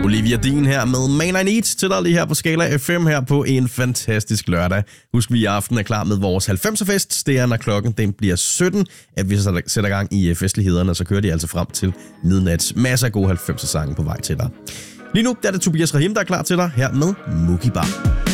Olivia Dean her med Man I Need til dig lige her på Skala FM her på en fantastisk lørdag. Husk, vi i aften er klar med vores 90'er-fest. Det er, når klokken den bliver 17, at vi sætter gang i festlighederne, så kører de altså frem til midnat. Masser af gode 90'er-sange på vej til dig. Lige nu der er det Tobias Rahim, der er klar til dig her med Mookie Bar.